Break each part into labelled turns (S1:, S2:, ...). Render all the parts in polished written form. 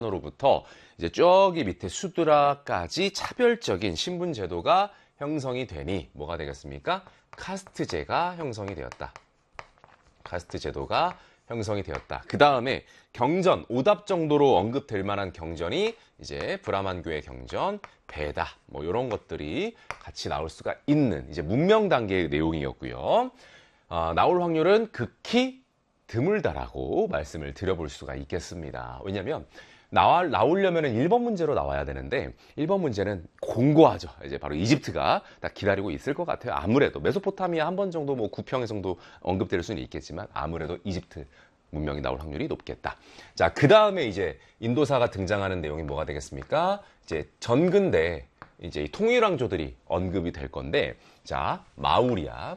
S1: 으로부터 이제 저기 밑에 수드라까지 차별적인 신분 제도가 형성이 되니 뭐가 되겠습니까? 카스트제가 형성이 되었다. 카스트 제도가 형성이 되었다. 그 다음에 경전, 오답 정도로 언급될 만한 경전이 이제 브라만교의 경전, 베다, 뭐 이런 것들이 같이 나올 수가 있는 이제 문명 단계의 내용이었고요. 나올 확률은 극히 드물다라고 말씀을 드려볼 수가 있겠습니다. 왜냐하면 나오려면은 1번 문제로 나와야 되는데 1번 문제는 공고하죠. 이제 바로 이집트가 딱 기다리고 있을 것 같아요. 아무래도 메소포타미아 한 번 정도 뭐 구평에 정도 언급될 수는 있겠지만 아무래도 이집트 문명이 나올 확률이 높겠다. 자, 그 다음에 이제 인도사가 등장하는 내용이 뭐가 되겠습니까? 이제 전근대 이제 통일왕조들이 언급이 될 건데, 자, 마우리아.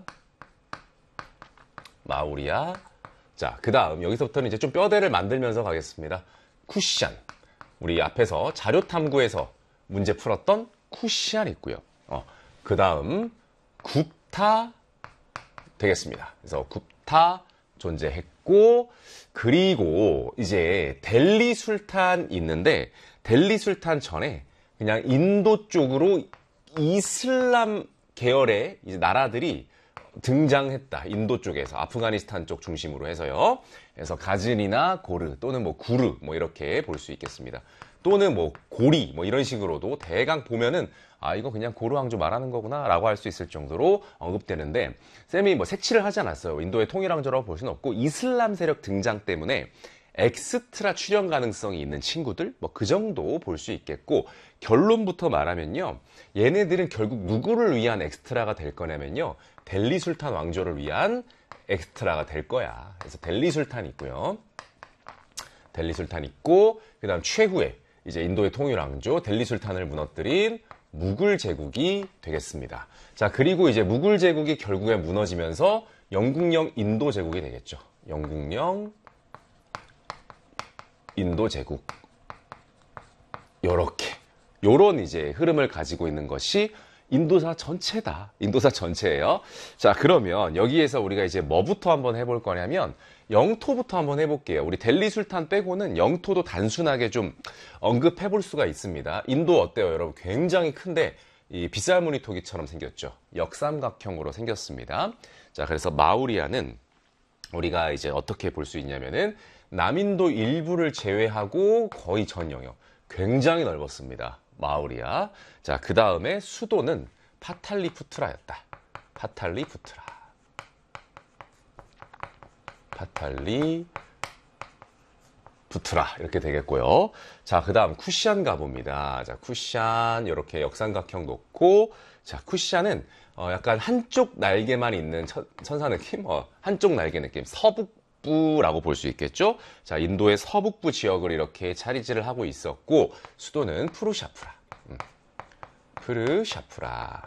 S1: 자, 그 다음 여기서부터는 이제 좀 뼈대를 만들면서 가겠습니다. 쿠시안. 우리 앞에서 자료 탐구에서 문제 풀었던 쿠시안 있고요. 그 다음 굽타 되겠습니다. 그래서 굽타 존재했고, 그리고 이제 델리 술탄 있는데 델리 술탄 전에 그냥 인도 쪽으로 이슬람 계열의 이제 나라들이 등장했다. 인도 쪽에서 아프가니스탄 쪽 중심으로 해서요. 그래서 가즈니나 고르 또는 뭐 구르 뭐 이렇게 볼 수 있겠습니다. 또는 뭐 고리 뭐 이런 식으로도 대강 보면은 이거 그냥 고르 왕조 말하는 거구나 라고 할 수 있을 정도로 언급되는데, 쌤이 뭐 색칠을 하지 않았어요. 인도의 통일왕조라고 볼 수는 없고 이슬람 세력 등장 때문에 엑스트라 출현 가능성이 있는 친구들 뭐 그 정도 볼 수 있겠고, 결론부터 말하면요, 얘네들은 결국 누구를 위한 엑스트라가 될 거냐면요, 델리 술탄 왕조를 위한 엑스트라가 될 거야. 그래서 델리 술탄 있고요. 델리 술탄 있고, 그 다음 최후에 이제 인도의 통일왕조 델리 술탄을 무너뜨린 무굴 제국이 되겠습니다. 자, 그리고 이제 무굴 제국이 결국에 무너지면서 영국령 인도 제국이 되겠죠. 영국령 인도 제국. 요런 이제 흐름을 가지고 있는 것이 인도사 전체다. 인도사 전체예요. 자, 그러면 여기에서 우리가 이제 뭐부터 한번 해볼 거냐면 영토부터 한번 해볼게요. 우리 델리 술탄 빼고는 영토도 단순하게 좀 언급해 볼 수가 있습니다. 인도 어때요, 여러분? 굉장히 큰데 이 빗살무늬 토기처럼 생겼죠. 역삼각형으로 생겼습니다. 자, 그래서 마우리아는 우리가 이제 어떻게 볼 수 있냐면은 남인도 일부를 제외하고 거의 전 영역, 굉장히 넓었습니다. 마우리아. 자, 그 다음에 수도는 파탈리푸트라였다. 파탈리푸트라 이렇게 되겠고요. 자, 그 다음 쿠시안 가봅니다. 자, 쿠시안 이렇게 역삼각형 놓고, 자, 쿠시안은 약간 한쪽 날개만 있는 천사 느낌? 한쪽 날개 느낌. 서북부라고 볼 수 있겠죠? 자, 인도의 서북부 지역을 이렇게 차리지를 하고 있었고, 수도는 푸르샤프라. 푸르샤프라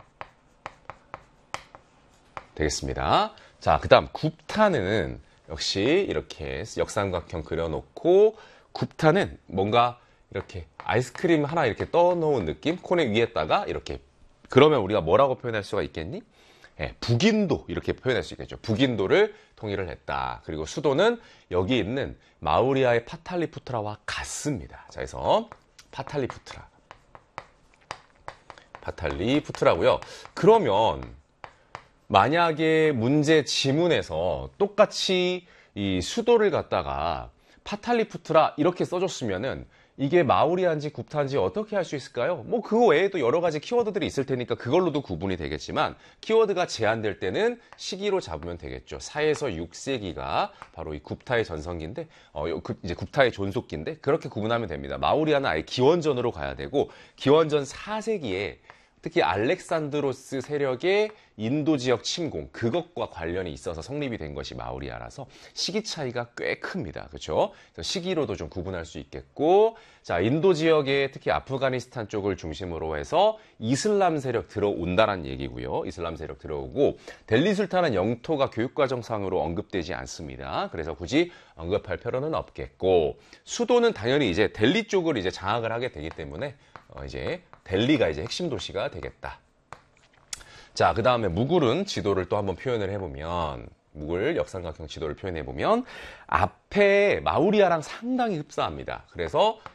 S1: 되겠습니다. 자, 그 다음 굽타는 역시 이렇게 역삼각형 그려놓고, 굽타는 뭔가 이렇게 아이스크림 하나 이렇게 떠놓은 느낌? 코네 위에다가 이렇게, 그러면 우리가 뭐라고 표현할 수가 있겠니? 북인도 이렇게 표현할 수 있겠죠. 북인도를 통일을 했다. 그리고 수도는 여기 있는 마우리아의 파탈리푸트라와 같습니다. 자, 그래서 파탈리푸트라고요. 그러면 만약에 문제 지문에서 똑같이 이 수도를 갖다가 파탈리푸트라 이렇게 써줬으면은 이게 마우리아인지 굽타인지 어떻게 할 수 있을까요? 뭐 그거 외에도 여러 가지 키워드들이 있을 테니까 그걸로도 구분이 되겠지만, 키워드가 제한될 때는 시기로 잡으면 되겠죠. 4에서 6세기가 바로 이 굽타의 전성기인데, 이제 굽타의 존속기인데, 그렇게 구분하면 됩니다. 마우리아는 아예 기원전으로 가야 되고, 기원전 4세기에 특히 알렉산드로스 세력의 인도 지역 침공, 그것과 관련이 있어서 성립이 된 것이 마우리아라서 시기 차이가 꽤 큽니다. 그렇죠? 그래서 시기로도 좀 구분할 수 있겠고, 자, 인도 지역에 특히 아프가니스탄 쪽을 중심으로 해서 이슬람 세력 들어온다는 얘기고요. 이슬람 세력 들어오고, 델리 술탄은 영토가 교육과정상으로 언급되지 않습니다. 그래서 굳이 언급할 필요는 없겠고, 수도는 당연히 이제 델리 쪽을 이제 장악을 하게 되기 때문에 이제 델리가 이제 핵심 도시가 되겠다. 자, 그 다음에 무굴은 지도를 또 한번 표현을 해보면, 묵을 역삼각형 지도를 표현해 보면 앞에 마우리아랑 상당히 흡사합니다. 그래서